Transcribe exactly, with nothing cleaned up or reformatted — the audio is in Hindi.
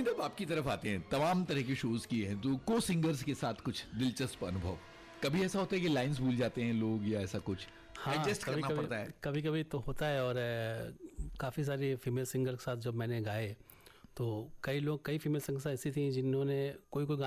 अमिताभ आपकी तरफ आते हैं, तमाम तरह के शोज किए हैं, तो को सिंगर्स के साथ कुछ दिलचस्प अनुभव? कभी ऐसा होता है कि लाइंस भूल जाते हैं लोग या ऐसा कुछ? हाँ, एडजस्ट कभी करना कभी पड़ता है। कभी कभी तो होता है। और काफ़ी सारी फीमेल सिंगर के साथ जब मैंने गाए तो कई लोग कई फीमेल सिंगर्स ऐसी थी जिन्होंने कोई कोई